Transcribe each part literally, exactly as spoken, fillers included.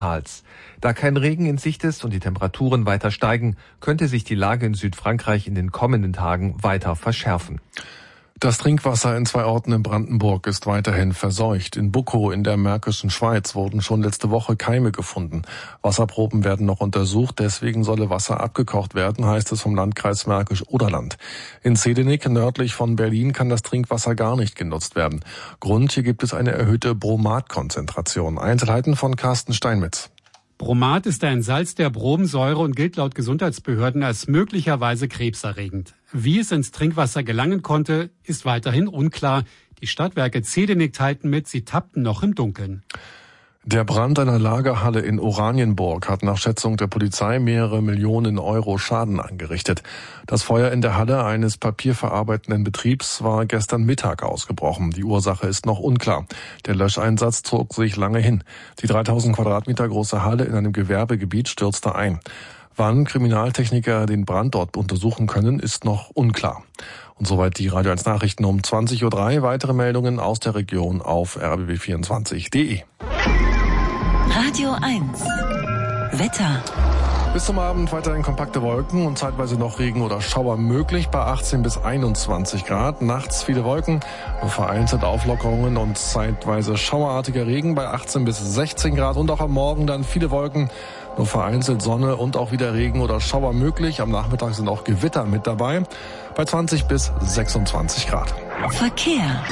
Tals. Da kein Regen in Sicht ist und die Temperaturen weiter steigen, könnte sich die Lage in Südfrankreich in den kommenden Tagen weiter verschärfen. Das Trinkwasser in zwei Orten in Brandenburg ist weiterhin verseucht. In Buckow in der Märkischen Schweiz wurden schon letzte Woche Keime gefunden. Wasserproben werden noch untersucht, deswegen solle Wasser abgekocht werden, heißt es vom Landkreis Märkisch-Oderland. In Zedenik, nördlich von Berlin, kann das Trinkwasser gar nicht genutzt werden. Grund, hier gibt es eine erhöhte Bromatkonzentration. Einzelheiten von Carsten Steinmetz. Bromat ist ein Salz der Bromsäure und gilt laut Gesundheitsbehörden als möglicherweise krebserregend. Wie es ins Trinkwasser gelangen konnte, ist weiterhin unklar. Die Stadtwerke Zedenik teilten mit, sie tappten noch im Dunkeln. Der Brand einer Lagerhalle in Oranienburg hat nach Schätzung der Polizei mehrere Millionen Euro Schaden angerichtet. Das Feuer in der Halle eines papierverarbeitenden Betriebs war gestern Mittag ausgebrochen. Die Ursache ist noch unklar. Der Löscheinsatz zog sich lange hin. Die dreitausend Quadratmeter große Halle in einem Gewerbegebiet stürzte ein. Wann Kriminaltechniker den Brand dort untersuchen können, ist noch unklar. Und soweit die Radio eins Nachrichten um zwanzig Uhr drei. Weitere Meldungen aus der Region auf r b b vierundzwanzig punkt d e. Radio eins. Wetter. Bis zum Abend weiterhin kompakte Wolken und zeitweise noch Regen oder Schauer möglich bei achtzehn bis einundzwanzig Grad. Nachts viele Wolken, vereinzelt Auflockerungen und zeitweise schauerartiger Regen bei achtzehn bis sechzehn Grad. Und auch am Morgen dann viele Wolken, nur vereinzelt Sonne und auch wieder Regen oder Schauer möglich. Am Nachmittag sind auch Gewitter mit dabei bei zwanzig bis sechsundzwanzig Grad. Verkehr.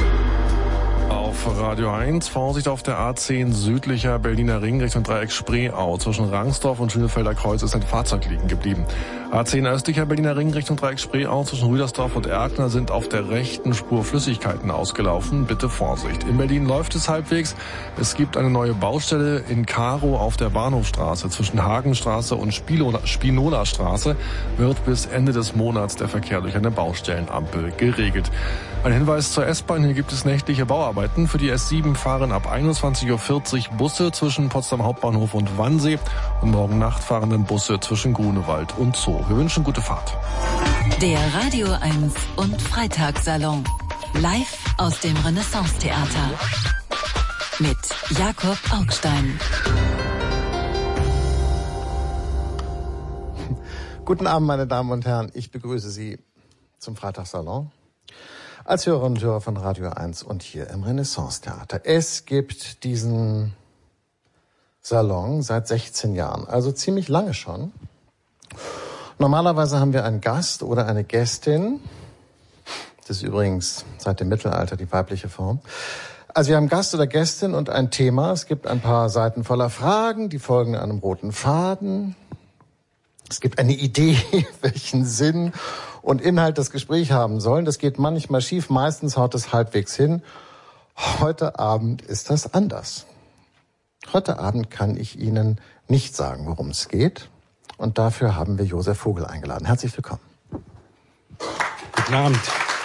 Auf Radio eins, Vorsicht auf der A zehn südlicher Berliner Ring Richtung Dreieck Spreeau. Zwischen Rangsdorf und Schönefelder Kreuz ist ein Fahrzeug liegen geblieben. A zehn östlicher Berliner Ring Richtung Dreieck Spreeau zwischen Rüdersdorf und Erkner sind auf der rechten Spur Flüssigkeiten ausgelaufen. Bitte Vorsicht. In Berlin läuft es halbwegs. Es gibt eine neue Baustelle in Karow auf der Bahnhofstraße. Zwischen Hagenstraße und Spinola-Straße wird bis Ende des Monats der Verkehr durch eine Baustellenampel geregelt. Ein Hinweis zur S-Bahn. Hier gibt es nächtliche Bauarbeiten. Für die S sieben fahren ab einundzwanzig Uhr vierzig Busse zwischen Potsdam Hauptbahnhof und Wannsee. Und morgen Nacht fahren dann Busse zwischen Grunewald und Zoo. Wir wünschen gute Fahrt. Der Radio eins und Freitagssalon. Live aus dem Renaissance-Theater. Mit Jakob Augstein. Guten Abend, meine Damen und Herren. Ich begrüße Sie zum Freitagssalon. Als Hörerinnen und Hörer von Radio eins und hier im Renaissance-Theater. Es gibt diesen Salon seit sechzehn Jahren, also ziemlich lange schon. Normalerweise haben wir einen Gast oder eine Gästin. Das ist übrigens seit dem Mittelalter die weibliche Form. Also wir haben Gast oder Gästin und ein Thema. Es gibt ein paar Seiten voller Fragen, die folgen einem roten Faden. Es gibt eine Idee, welchen Sinn und Inhalt das Gespräch haben sollen. Das geht manchmal schief, meistens haut es halbwegs hin. Heute Abend ist das anders. Heute Abend kann ich Ihnen nicht sagen, worum es geht. Und dafür haben wir Josef Vogel eingeladen. Herzlich willkommen. Guten Abend.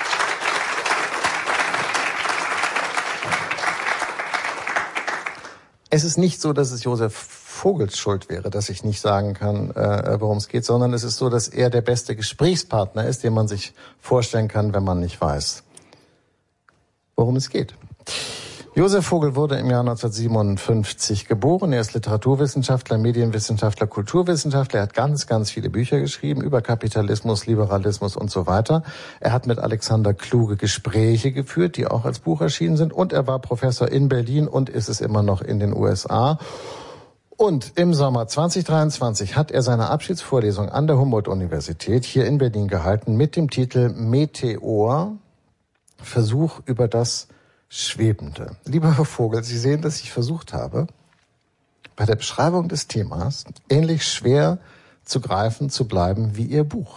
Es ist nicht so, dass es Josef Vogels Schuld wäre, dass ich nicht sagen kann, äh, worum es geht, sondern es ist so, dass er der beste Gesprächspartner ist, den man sich vorstellen kann, wenn man nicht weiß, worum es geht. Josef Vogel wurde im Jahr neunzehnhundertsiebenundfünfzig geboren. Er ist Literaturwissenschaftler, Medienwissenschaftler, Kulturwissenschaftler. Er hat ganz, ganz viele Bücher geschrieben über Kapitalismus, Liberalismus und so weiter. Er hat mit Alexander Kluge Gespräche geführt, die auch als Buch erschienen sind. Und er war Professor in Berlin und ist es immer noch in den U S A. Und im Sommer zweitausenddreiundzwanzig hat er seine Abschiedsvorlesung an der Humboldt-Universität hier in Berlin gehalten mit dem Titel Meteor, Versuch über das Schwebende. Lieber Herr Vogel, Sie sehen, dass ich versucht habe, bei der Beschreibung des Themas ähnlich schwer zu greifen zu bleiben wie Ihr Buch.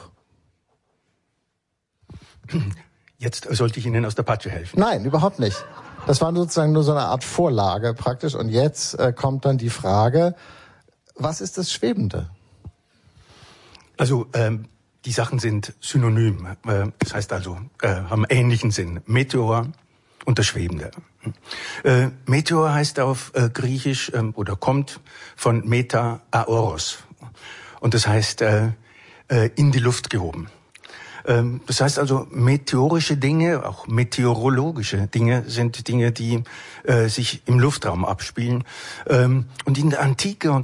Jetzt sollte ich Ihnen aus der Patsche helfen. Nein, überhaupt nicht. Das war sozusagen nur so eine Art Vorlage praktisch. Und jetzt äh, kommt dann die Frage, was ist das Schwebende? Also ähm, die Sachen sind synonym. Äh, das heißt also, äh, haben ähnlichen Sinn. Meteor und das Schwebende. Äh, Meteor heißt auf äh, Griechisch äh, oder kommt von Meta Aoros. Und das heißt äh, äh, in die Luft gehoben. Ähm, das heißt also, meteorische Dinge, auch meteorologische Dinge, sind Dinge, die äh, sich im Luftraum abspielen. Ähm, und in der Antike und